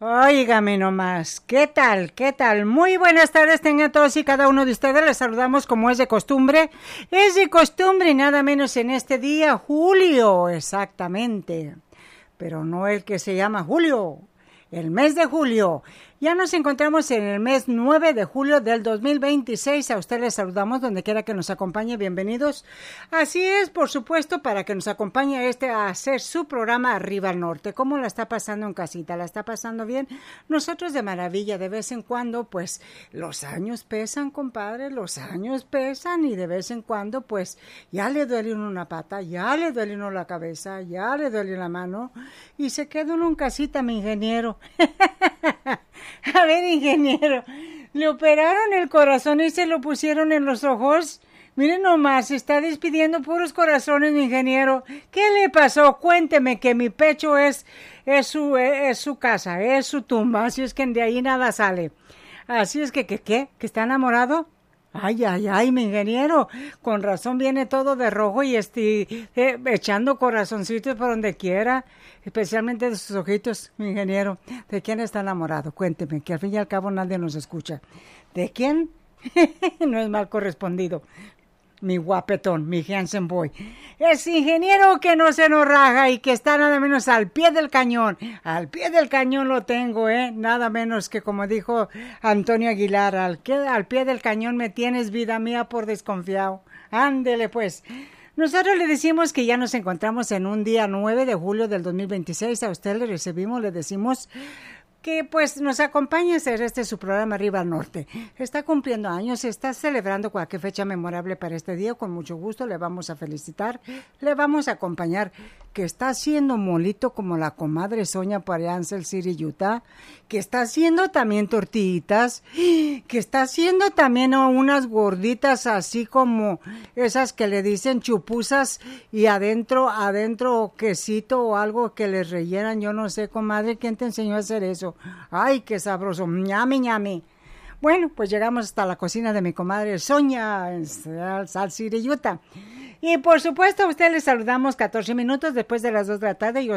Óigame nomás, ¿qué tal? ¿Qué tal? Muy buenas tardes tengan todos y cada uno de ustedes. Les saludamos como es de costumbre. Es de costumbre nada menos en este día, julio, exactamente. Pero no el que se llama Julio, el mes de julio. Ya nos encontramos en el mes 9 de julio del 2026. A ustedes les saludamos donde quiera que nos acompañe. Bienvenidos. Así es, por supuesto, para que nos acompañe a hacer su programa Arriba al Norte. ¿Cómo la está pasando en casita? ¿La está pasando bien? Nosotros de maravilla. De vez en cuando, pues, los años pesan, compadre. Los años pesan y de vez en cuando, pues, ya le duele uno una pata, ya le duele uno la cabeza, ya le duele la mano y se queda uno en casita, mi ingeniero. A ver, ingeniero, le operaron el corazón y se lo pusieron en los ojos. Miren nomás, se está despidiendo puros corazones, mi ingeniero. ¿Qué le pasó? Cuénteme que mi pecho es su casa, es su tumba, así es que de ahí nada sale. Así es que, ¿qué? ¿Que está enamorado? Ay, mi ingeniero, con razón viene todo de rojo y echando corazoncitos por donde quiera, especialmente de sus ojitos, mi ingeniero. ¿De quién está enamorado? Cuénteme, que al fin y al cabo nadie nos escucha. ¿De quién? No es mal correspondido. Mi guapetón, mi Hansen Boy. Es ingeniero que no se nos raja y que está nada menos al pie del cañón. Al pie del cañón lo tengo, nada menos que como dijo Antonio Aguilar, al pie del cañón me tienes, vida mía, por desconfiado. Ándele pues. Nosotros le decimos que ya nos encontramos en un día 9 de julio del 2026. A usted le recibimos, le decimos que pues nos acompañe a hacer su programa Arriba al Norte. Está cumpliendo años, está celebrando cualquier fecha memorable para este día, con mucho gusto le vamos a felicitar, le vamos a acompañar, que está haciendo molito como la comadre Sonia por allá en Cell City, Utah, que está haciendo también tortillitas, que está haciendo también unas gorditas así como esas que le dicen chupusas y adentro quesito o algo que les rellenan, yo no sé, comadre, ¿quién te enseñó a hacer eso? Ay, qué sabroso, ñame, ñame. Bueno, pues llegamos hasta la cocina de mi comadre Sonia en Salt City, Utah. Y por supuesto a usted le saludamos 14 minutos después de las 2 de la tarde.